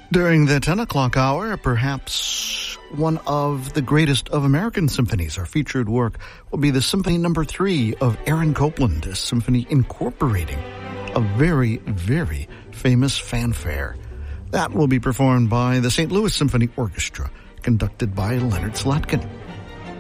During the 10 o'clock hour, perhaps one of the greatest of American symphonies. Our featured work will be the Symphony No. 3 of Aaron Copland, a symphony incorporating a very, very famous fanfare. That will be performed by the St. Louis Symphony Orchestra, conducted by Leonard Slatkin.